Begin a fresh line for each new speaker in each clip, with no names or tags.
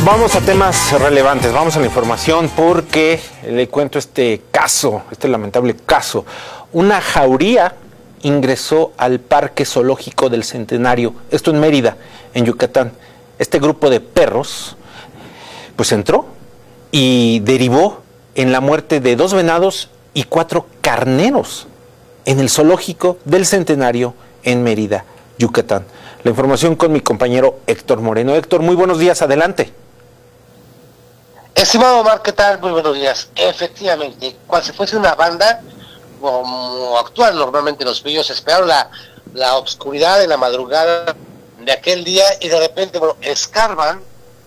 Vamos a temas relevantes, vamos a la información porque le cuento este lamentable caso. Una jauría ingresó al Parque Zoológico del Centenario, esto en Mérida, en Yucatán. Este grupo de perros pues entró y derivó en la muerte de 2 venados y 4 carneros en el Zoológico del Centenario en Mérida, Yucatán. La información con mi compañero Héctor Moreno. Héctor, muy buenos días, adelante.
Estimado Omar, ¿qué tal? Muy buenos días. Efectivamente, cuando se fuese una banda, como actúan normalmente los pillos, esperaron la oscuridad de la madrugada de aquel día y de repente, escarban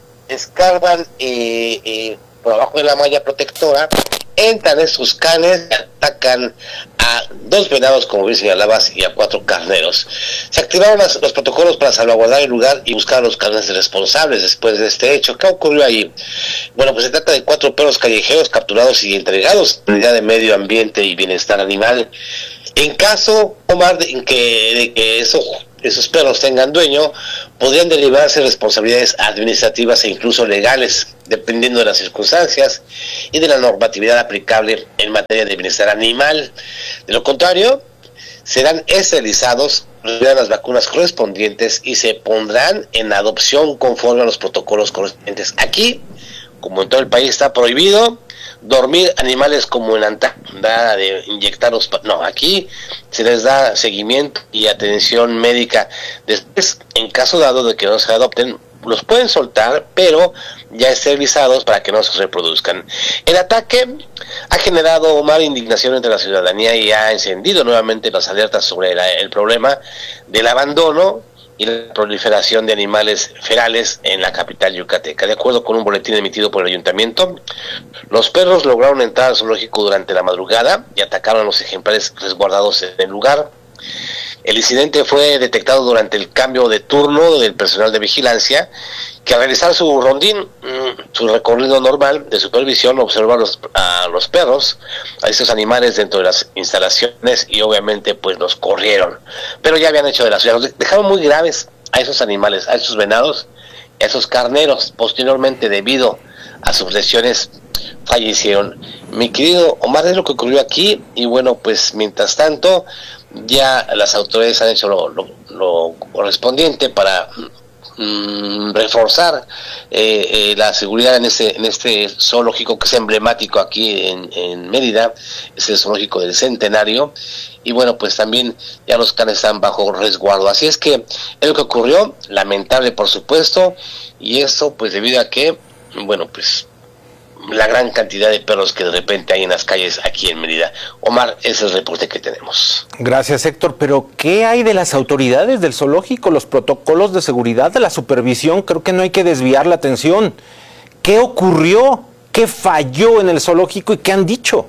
por abajo de la malla protectora, entran en sus canes y atacan a 2 venados, como bien señalabas, y a 4 carneros. Se activaron los protocolos para salvaguardar el lugar y buscar a los carneros responsables después de este hecho. ¿Qué ocurrió ahí? Bueno, pues se trata de 4 perros callejeros capturados y entregados a la Unidad de Medio Ambiente y Bienestar Animal. En caso, Omar, de que esos perros tengan dueño, podrían derivarse responsabilidades administrativas e incluso legales, dependiendo de las circunstancias y de la normatividad aplicable en materia de bienestar animal. De lo contrario, serán esterilizados, recibirán las vacunas correspondientes y se pondrán en adopción conforme a los protocolos correspondientes. Aquí, como en todo el país, está prohibido dormir animales como en Antártida, de inyectarlos. No, aquí se les da seguimiento y atención médica. Después, en caso dado de que no se adopten, los pueden soltar, pero ya esterilizados para que no se reproduzcan. El ataque ha generado, Omar, indignación entre la ciudadanía y ha encendido nuevamente las alertas sobre el problema del abandono y la proliferación de animales ferales en la capital yucateca. De acuerdo con un boletín emitido por el ayuntamiento, los perros lograron entrar al zoológico durante la madrugada y atacaron a los ejemplares resguardados en el lugar. El incidente fue detectado durante el cambio de turno del personal de vigilancia, que al realizar su rondín, su recorrido normal de supervisión, observó a los perros, a estos animales dentro de las instalaciones y obviamente pues los corrieron. Pero ya habían hecho de las suyas, dejaron muy graves a esos animales, a esos venados, a esos carneros. Posteriormente, debido a sus lesiones, fallecieron. Mi querido Omar, es lo que ocurrió aquí y bueno, pues mientras tanto ya las autoridades han hecho lo correspondiente para reforzar la seguridad en este zoológico que es emblemático aquí en Mérida, es el zoológico del Centenario, y bueno, pues también ya los canes están bajo resguardo. Así es que es lo que ocurrió, lamentable por supuesto, y eso pues debido a que, bueno, pues la gran cantidad de perros que de repente hay en las calles aquí en Mérida. Omar, ese es el reporte que tenemos.
Gracias, Héctor, pero ¿qué hay de las autoridades del zoológico, los protocolos de seguridad, de la supervisión? Creo que no hay que desviar la atención. ¿Qué ocurrió? ¿Qué falló en el zoológico y qué han dicho?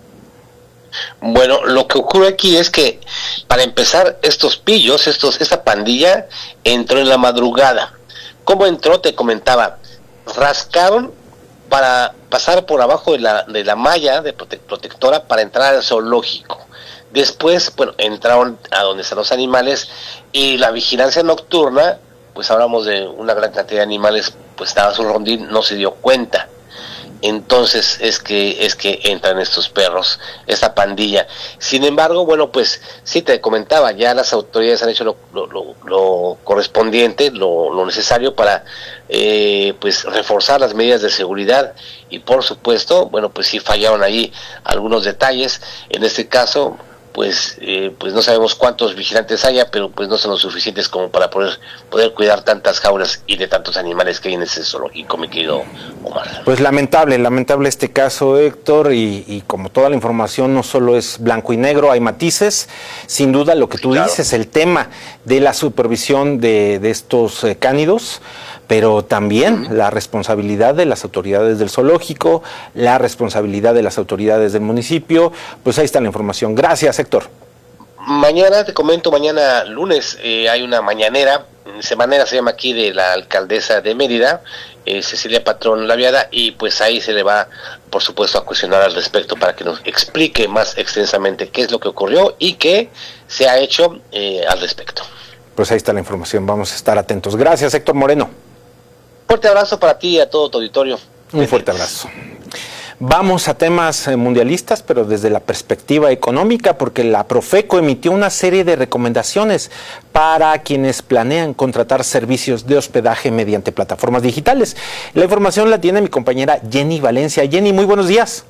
Bueno, lo que ocurre aquí es que, para empezar, estos pillos, esta pandilla, entró en la madrugada. ¿Cómo entró? Te comentaba, rascaron para pasar por abajo de la malla de protectora para entrar al zoológico. Después, bueno, entraron a donde están los animales y la vigilancia nocturna, pues hablamos de una gran cantidad de animales, pues estaba su rondín, no se dio cuenta. Entonces es que entran estos perros, esta pandilla. Sin embargo, bueno, pues sí te comentaba, ya las autoridades han hecho lo correspondiente, lo necesario para pues reforzar las medidas de seguridad y por supuesto, bueno, pues sí fallaron ahí algunos detalles. En este caso, pues no sabemos cuántos vigilantes haya, pero pues no son los suficientes como para poder cuidar tantas jaulas y de tantos animales que hay en ese zoológico, mi querido Omar.
Pues lamentable este caso, Héctor, y como toda la información no solo es blanco y negro, hay matices. Sin duda lo que tú dices, el tema de la supervisión de estos cánidos, pero también la responsabilidad de las autoridades del zoológico, la responsabilidad de las autoridades del municipio. Pues ahí está la información. Gracias, Héctor.
Mañana, te comento, mañana lunes hay una mañanera, semanera se llama aquí, de la alcaldesa de Mérida, Cecilia Patrón Laviada, y pues ahí se le va, por supuesto, a cuestionar al respecto para que nos explique más extensamente qué es lo que ocurrió y qué se ha hecho al respecto.
Pues ahí está la información, vamos a estar atentos. Gracias, Héctor Moreno.
Fuerte abrazo para ti y a todo tu auditorio.
Un fuerte abrazo. Vamos a temas mundialistas, pero desde la perspectiva económica, porque la Profeco emitió una serie de recomendaciones para quienes planean contratar servicios de hospedaje mediante plataformas digitales. La información la tiene mi compañera Jenny Valencia. Jenny, muy buenos días.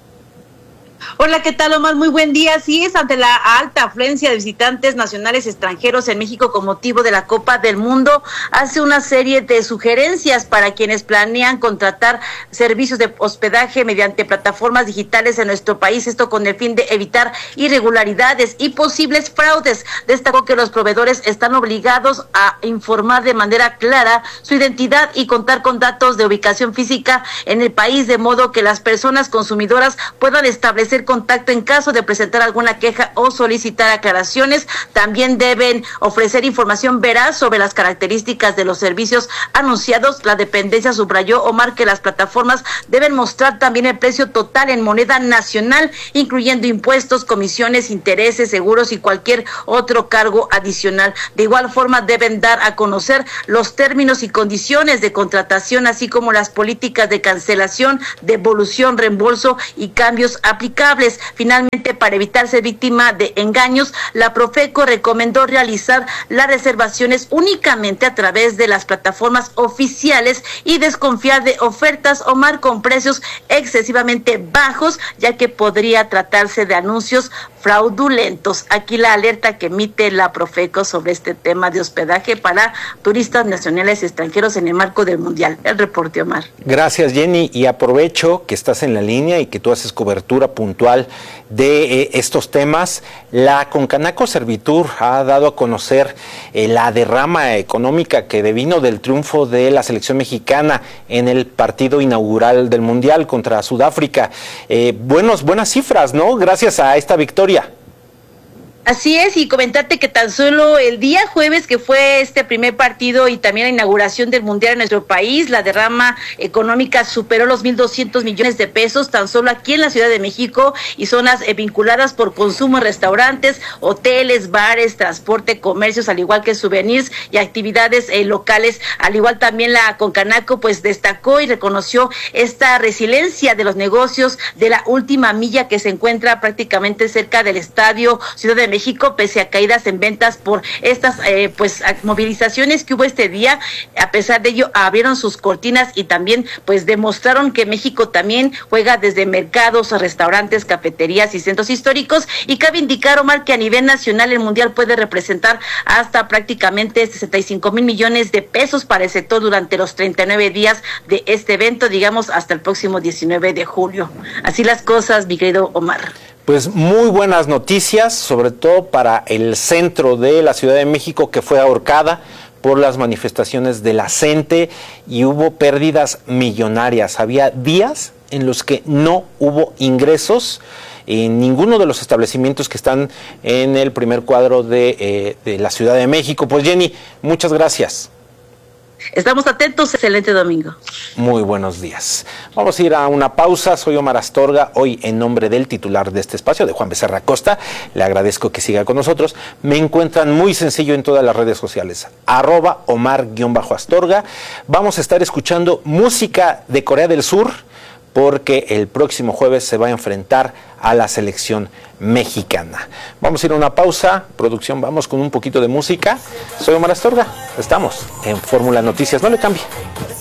Hola, ¿qué tal, Omar? Muy buen día. Sí, es ante la alta afluencia de visitantes nacionales y extranjeros en México con motivo de la Copa del Mundo, hace una serie de sugerencias para quienes planean contratar servicios de hospedaje mediante plataformas digitales en nuestro país, esto con el fin de evitar irregularidades y posibles fraudes. Destacó que los proveedores están obligados a informar de manera clara su identidad y contar con datos de ubicación física en el país, de modo que las personas consumidoras puedan establecer contacto en caso de presentar alguna queja o solicitar aclaraciones. También deben ofrecer información veraz sobre las características de los servicios anunciados. La dependencia subrayó, Omar, que las plataformas deben mostrar también el precio total en moneda nacional, incluyendo impuestos, comisiones, intereses, seguros y cualquier otro cargo adicional. De igual forma, deben dar a conocer los términos y condiciones de contratación, así como las políticas de cancelación, devolución, reembolso y cambios aplicables. Finalmente, para evitar ser víctima de engaños, la Profeco recomendó realizar las reservaciones únicamente a través de las plataformas oficiales y desconfiar de ofertas, Omar, con precios excesivamente bajos, ya que podría tratarse de anuncios fraudulentos. Aquí la alerta que emite la Profeco sobre este tema de hospedaje para turistas nacionales y extranjeros en el marco del Mundial. El reporte, Omar.
Gracias, Jenny, y aprovecho que estás en la línea y que tú haces cobertura puntual de estos temas. La Concanaco Servitur ha dado a conocer la derrama económica que devino del triunfo de la selección mexicana en el partido inaugural del Mundial contra Sudáfrica. Buenas cifras, ¿no? Gracias a esta victoria.
Así es, y comentarte que tan solo el día jueves, que fue este primer partido y también la inauguración del Mundial en nuestro país, la derrama económica superó los 1,200 millones de pesos, tan solo aquí en la Ciudad de México y zonas vinculadas por consumo en restaurantes, hoteles, bares, transporte, comercios, al igual que souvenirs y actividades locales. Al igual también la Concanaco pues destacó y reconoció esta resiliencia de los negocios de la última milla, que se encuentra prácticamente cerca del Estadio Ciudad de México, pese a caídas en ventas por estas movilizaciones que hubo este día. A pesar de ello, abrieron sus cortinas y también pues demostraron que México también juega desde mercados, restaurantes, cafeterías y centros históricos. Y cabe indicar, Omar, que a nivel nacional el Mundial puede representar hasta prácticamente 65,000 millones de pesos para el sector durante los 39 días de este evento, digamos hasta el próximo 19 de julio. Así las cosas, mi querido Omar.
Pues muy buenas noticias, sobre todo para el centro de la Ciudad de México, que fue ahorcada por las manifestaciones de la CENTE y hubo pérdidas millonarias. Había días en los que no hubo ingresos en ninguno de los establecimientos que están en el primer cuadro de la Ciudad de México. Pues Jenny, muchas gracias.
Estamos atentos, excelente domingo.
Muy buenos días. Vamos a ir a una pausa. Soy Omar Astorga, hoy en nombre del titular de este espacio, de Juan Becerra Costa. Le agradezco que siga con nosotros. Me encuentran muy sencillo en todas las redes sociales, @Omar_Astorga. Vamos a estar escuchando música de Corea del Sur, porque el próximo jueves se va a enfrentar a la selección mexicana. Vamos a ir a una pausa. Producción, vamos con un poquito de música. Soy Omar Astorga. Estamos en Fórmula Noticias. No le cambie.